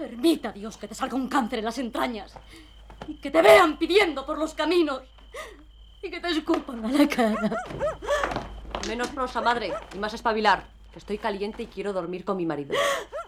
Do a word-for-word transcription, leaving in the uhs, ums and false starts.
Permita Dios que te salga un cáncer en las entrañas y que te vean pidiendo por los caminos y que te escupan a la cara. Menos prosa, madre, y más espabilar, que estoy caliente y quiero dormir con mi marido.